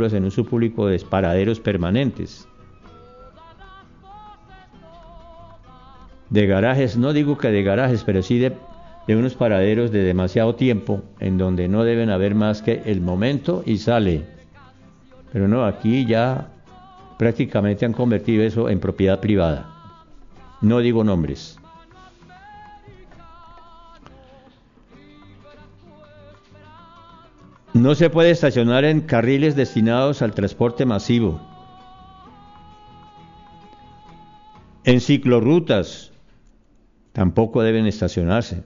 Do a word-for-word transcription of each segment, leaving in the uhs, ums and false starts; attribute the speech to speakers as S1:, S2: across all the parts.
S1: vehículos en uso público de paraderos permanentes. De garajes, no digo que de garajes, pero sí de, de unos paraderos de demasiado tiempo, en donde no deben haber más que el momento y sale. Pero no, aquí ya prácticamente han convertido eso en propiedad privada. No digo nombres. No se puede estacionar en carriles destinados al transporte masivo. En ciclorrutas tampoco deben estacionarse.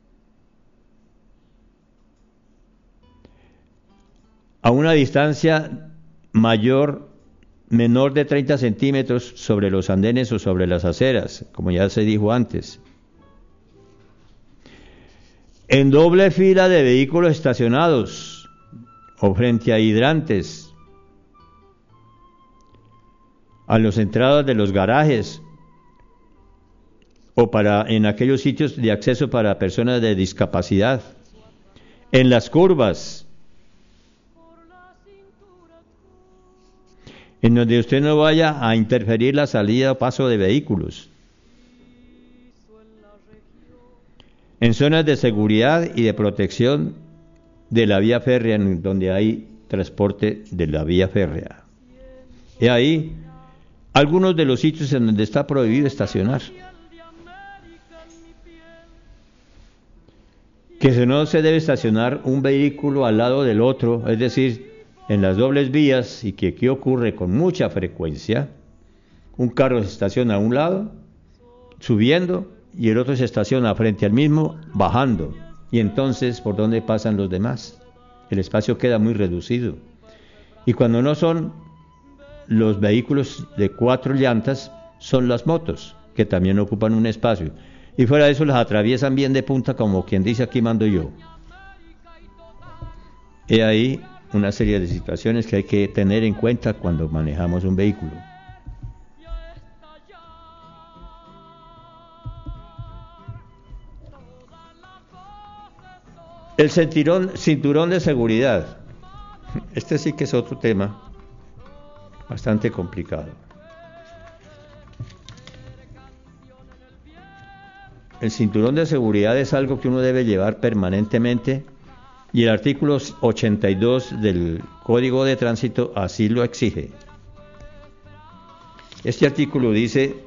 S1: A una distancia mayor, menor de treinta centímetros sobre los andenes o sobre las aceras, como ya se dijo antes. En doble fila de vehículos estacionados o frente a hidrantes, a las entradas de los garajes o para en aquellos sitios de acceso para personas de discapacidad, en las curvas, en donde usted no vaya a interferir la salida o paso de vehículos, en zonas de seguridad y de protección de la vía férrea, en donde hay transporte de la vía férrea. Y ahí algunos de los sitios en donde está prohibido estacionar. Que no se debe estacionar un vehículo al lado del otro, es decir, en las dobles vías, y que aquí ocurre con mucha frecuencia. Un carro se estaciona a un lado, subiendo, y el otro se estaciona frente al mismo, bajando. Y entonces, ¿por dónde pasan los demás? El espacio queda muy reducido. Y cuando no son los vehículos de cuatro llantas, son las motos, que también ocupan un espacio. Y fuera de eso las atraviesan bien de punta, como quien dice aquí mando yo. He ahí una serie de situaciones que hay que tener en cuenta cuando manejamos un vehículo. El cinturón, cinturón de seguridad. Este sí que es otro tema bastante complicado. El cinturón de seguridad es algo que uno debe llevar permanentemente y el artículo ochenta y dos del Código de Tránsito así lo exige. Este artículo dice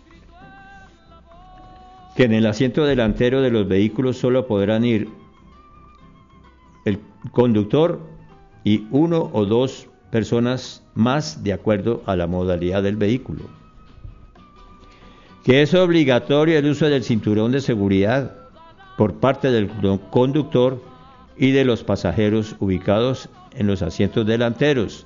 S1: que en el asiento delantero de los vehículos solo podrán ir el conductor y uno o dos personas más de acuerdo a la modalidad del vehículo. Que es obligatorio el uso del cinturón de seguridad por parte del conductor y de los pasajeros ubicados en los asientos delanteros.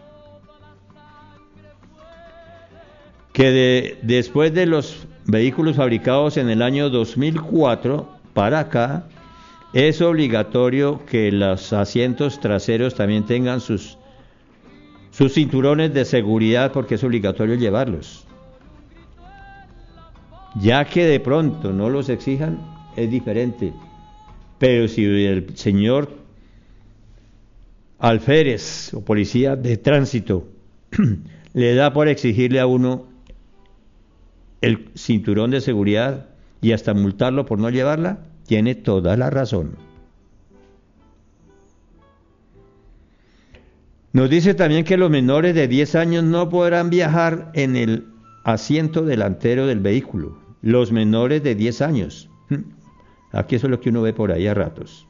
S1: Que de, después de los vehículos fabricados en el año dos mil cuatro para acá, es obligatorio que los asientos traseros también tengan sus, sus cinturones de seguridad, porque es obligatorio llevarlos. Ya que de pronto no los exijan, es diferente. Pero si el señor alférez o policía de tránsito le da por exigirle a uno el cinturón de seguridad y hasta multarlo por no llevarla, tiene toda la razón. Nos dice también que los menores de diez años no podrán viajar en el asiento delantero del vehículo. Los menores de diez años. Aquí eso es lo que uno ve por ahí a ratos.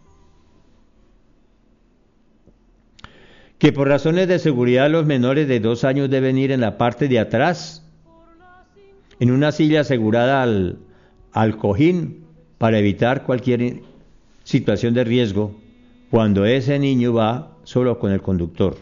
S1: Que por razones de seguridad los menores de dos años deben ir en la parte de atrás, en una silla asegurada al, al cojín, para evitar cualquier situación de riesgo cuando ese niño va solo con el conductor.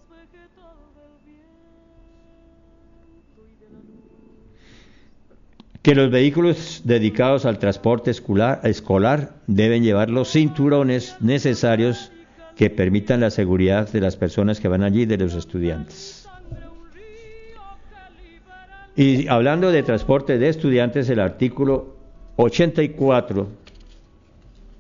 S1: Que los vehículos dedicados al transporte escolar, escolar deben llevar los cinturones necesarios que permitan la seguridad de las personas que van allí, de los estudiantes. Y hablando de transporte de estudiantes, el artículo ochenta y cuatro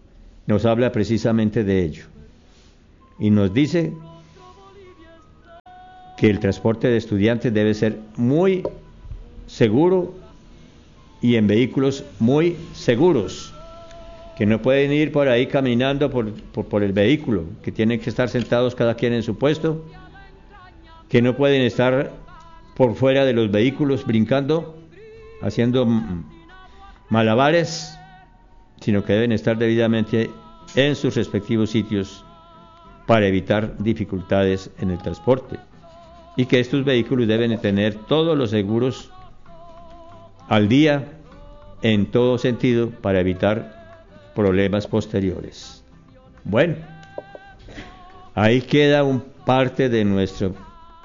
S1: nos habla precisamente de ello. Y nos dice que el transporte de estudiantes debe ser muy seguro y en vehículos muy seguros, que no pueden ir por ahí caminando por, por, por el vehículo, que tienen que estar sentados cada quien en su puesto, que no pueden estar por fuera de los vehículos brincando, haciendo malabares, sino que deben estar debidamente en sus respectivos sitios para evitar dificultades en el transporte, y que estos vehículos deben tener todos los seguros al día en todo sentido para evitar problemas posteriores. Bueno, ahí queda un parte de nuestro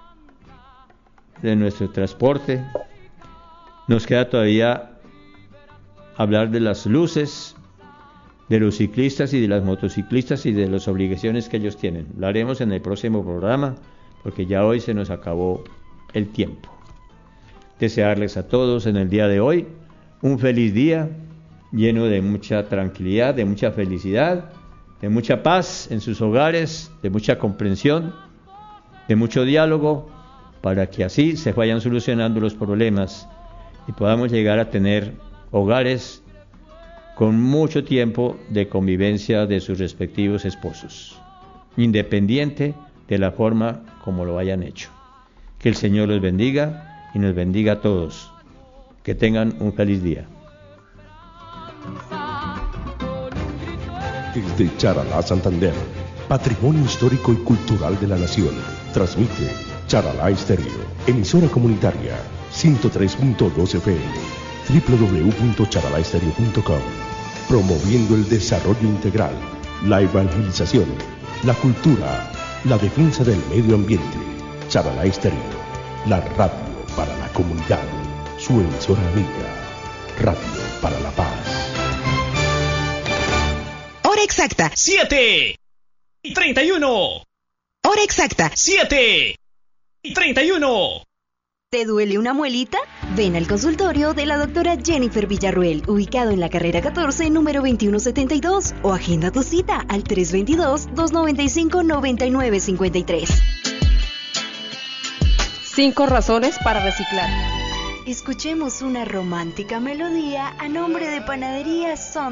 S1: de nuestro transporte. Nos queda todavía hablar de las luces, de los ciclistas y de las motociclistas y de las obligaciones que ellos tienen. Lo haremos en el próximo programa, porque ya hoy se nos acabó el tiempo. Desearles a todos en el día de hoy un feliz día, lleno de mucha tranquilidad, de mucha felicidad, de mucha paz en sus hogares, de mucha comprensión, de mucho diálogo, para que así se vayan solucionando los problemas y podamos llegar a tener hogares con mucho tiempo de convivencia de sus respectivos esposos, independiente de la forma como lo hayan hecho. Que el Señor los bendiga y nos bendiga a todos. Que tengan un feliz día.
S2: Desde Charalá, Santander, Patrimonio Histórico y Cultural de la Nación, transmite Charalá Estéreo, emisora comunitaria, ciento tres punto dos F M, doble u doble u doble u punto charalá estéreo punto com, promoviendo el desarrollo integral, la evangelización, la cultura, la defensa del medio ambiente. Charalá Estéreo, la radio para la comunidad, su emisora amiga, Radio para la Paz.
S3: Hora exacta,
S4: siete y treinta y uno.
S3: Hora exacta,
S4: siete y treinta y uno.
S3: ¿Te duele una muelita? Ven al consultorio de la doctora Jennifer Villarruel, ubicado en la carrera catorce, número veintiuno setenta y dos, o agenda tu cita al tres dos dos, dos nueve cinco, nueve nueve cinco tres.
S5: Cinco razones para reciclar.
S3: Escuchemos una romántica melodía a nombre de Panadería Son.